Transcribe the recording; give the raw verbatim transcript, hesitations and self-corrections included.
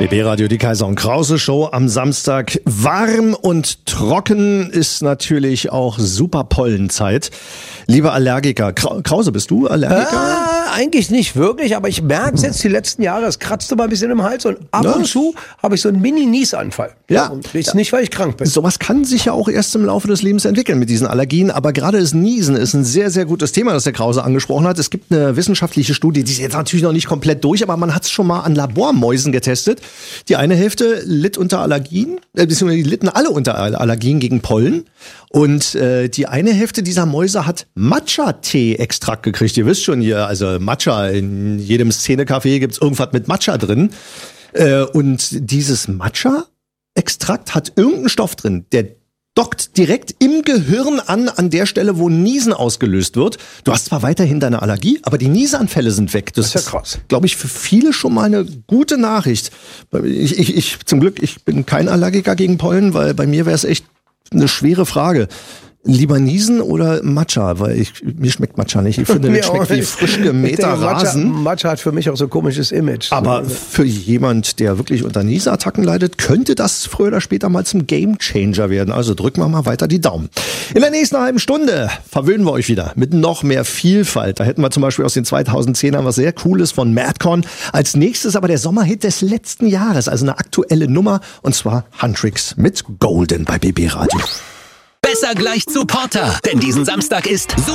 B B-Radio, die Kaiser und Krause Show am Samstag. Warm und trocken ist natürlich auch super Pollenzeit. Liebe Allergiker, Krause, bist du Allergiker? Ah, eigentlich nicht wirklich, aber ich merke es jetzt die letzten Jahre, es kratzt immer ein bisschen im Hals und ab ja. und zu habe ich so einen Mini-Niesanfall. Ja. Und ist nicht, weil ich krank bin. Sowas kann sich ja auch erst im Laufe des Lebens entwickeln mit diesen Allergien, aber gerade das Niesen ist ein sehr, sehr gutes Thema, das der Krause angesprochen hat. Es gibt eine wissenschaftliche Studie, die ist jetzt natürlich noch nicht komplett durch, aber man hat es schon mal an Labormäusen getestet. Die eine Hälfte litt unter Allergien, äh, beziehungsweise die litten alle unter Allergien gegen Pollen. Und äh, die eine Hälfte dieser Mäuse hat Matcha-Tee-Extrakt gekriegt. Ihr wisst schon hier, also Matcha, in jedem Szene-Café gibt's irgendwas mit Matcha drin. Äh, und dieses Matcha-Extrakt hat irgendeinen Stoff drin, der dockt direkt im Gehirn an, an der Stelle, wo Niesen ausgelöst wird. Du hast zwar weiterhin deine Allergie, aber die Niesanfälle sind weg. Das, das ist ja krass. Glaube ich, für viele schon mal eine gute Nachricht. Ich, ich, ich, zum Glück, ich bin kein Allergiker gegen Pollen, weil bei mir wäre es echt eine schwere Frage. Lieber Niesen oder Matcha? Weil ich, mir schmeckt Matcha nicht. Ich finde, das schmeckt wie frisch gemähter Rasen. Matcha, Matcha hat für mich auch so ein komisches Image. Aber für jemand, der wirklich unter Niesenattacken leidet, könnte das früher oder später mal zum Gamechanger werden. Also drücken wir mal weiter die Daumen. In der nächsten halben Stunde verwöhnen wir euch wieder mit noch mehr Vielfalt. Da hätten wir zum Beispiel aus den zweitausendzehnern was sehr Cooles von Madcon. Als nächstes aber der Sommerhit des letzten Jahres. Also eine aktuelle Nummer. Und zwar Huntrix mit Golden bei B B Radio. Besser gleich zu Porter, denn diesen Samstag ist